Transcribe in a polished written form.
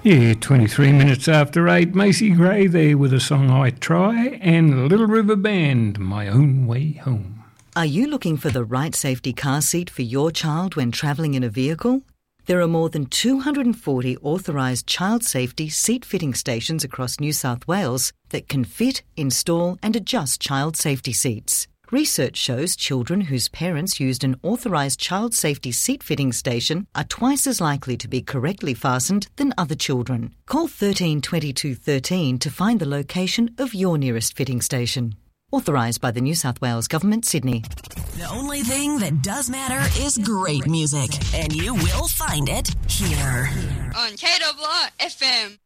Yeah, 23 minutes after 8, Macy Gray there with a song I Try, and Little River Band, My Own Way Home. Are you looking for the right safety car seat for your child when travelling in a vehicle? There are more than 240 authorised child safety seat fitting stations across New South Wales that can fit, install and adjust child safety seats. Research shows children whose parents used an authorised child safety seat fitting station are twice as likely to be correctly fastened than other children. Call 13 22 13 to find the location of your nearest fitting station. Authorised by the New South Wales Government, Sydney. The only thing that does matter is great music, and you will find it here. On KWR FM.